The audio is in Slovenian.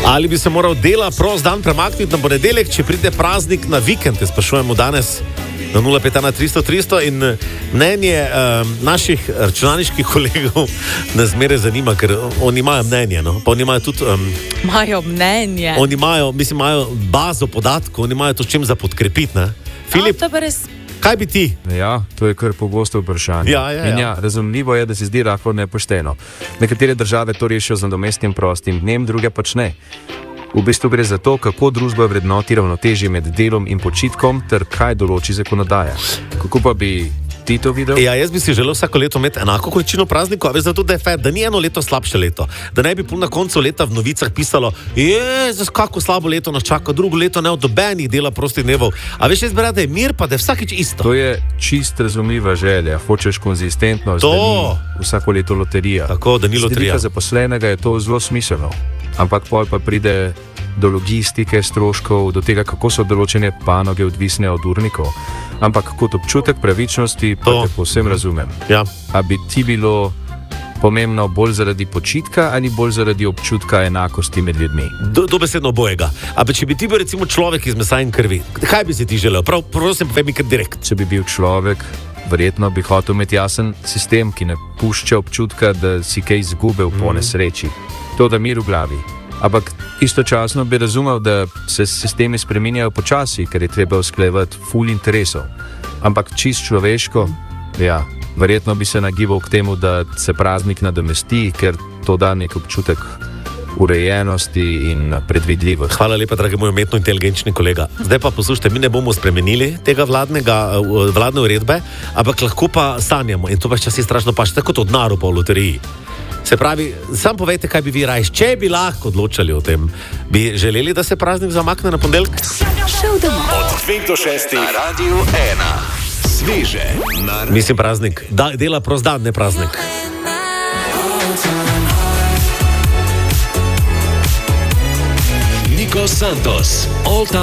Ali bi se moral dela prost dan premakniti na ponedeljek, če pride praznik na vikend? Te sprašujemo danes na 051-300-300 in mnenje naših računalniških kolegov nas zmeraj zanima, ker oni imajo mnenje, no? Pa oni imajo tudi... Imajo mnenje. Oni imajo, imajo bazo podatkov, oni imajo to čem za podkrepiti, ne? Filip, kaj bi ti? Ja, to je kar pogosto vprašanje. Ja. Razumljivo je, da se zdi rahlo nepošteno. Nekatere države to rešijo z nadomestnim prostim dnem, druge pač ne. V bistvu gre za to, kako družba vrednoti ravnotežje med delom in počitkom, ter kaj določi zakonodaja. Kako pa bi ti to videl? Ja, jaz bi si želel vsako leto imeti enako količino praznikov, a veš, zato da je fair, da ni eno leto slabše leto. Da ne bi na koncu leta v novicah pisalo, Jezus, kako slabo leto nas čaka, drugo leto ne od dobenih dela prostih dnevov. A veš, jaz bi rad, da je mir, pa da je vsakič isto. To je čist razumljiva želja. Hočeš konzistentnost, da ni vsako leto loterija. Tako, da ni loterija. Z vidika zaposlenega je to zelo smiselno. Ampak pol pa pride do logistike, stroškov, do tega, kako so določene panoge odvisne od urnikov. Ampak kot občutek pravičnosti pa te povsem razumem. Ja. A bi ti bilo pomembno bolj zaradi počitka ali bolj zaradi občutka enakosti med ljudmi? Dobesedno obojega. Ampak če bi ti bil recimo človek iz mesa in krvi, kaj bi si ti želel? Prosim, povej mi kar direkt. Če bi bil človek, verjetno bi hotel imeti jasen sistem, ki ne pušča občutka, da si kaj izgubil po nesreči. To da mir v glavi. Ampak istočasno bi razumel, da se sistemi spreminjajo počasi, ker je treba usklajevati ful interesov. Ampak čist človeško, ja, verjetno bi se nagibal k temu, da se praznik nadomesti, ker to da nek občutek urejenosti in predvidljivosti. Hvala lepa, dragi moj umetno inteligenčni kolega. Zdaj pa poslušajte, mi ne bomo spremenili tega vladne uredbe, ampak lahko pa sanjamo in to pa časi strašno paše, tako kot od naru pa v loteriji. Se pravi, sam povejte, kaj bi vi rajš, če bi lahko odločali o tem. Bi želeli, da se praznik zamakne na ponedeljek? Od 2 do 6 na Radiu 1. Sveže. Mislim praznik. Dela prost dan, ne praznik. Nico Santos.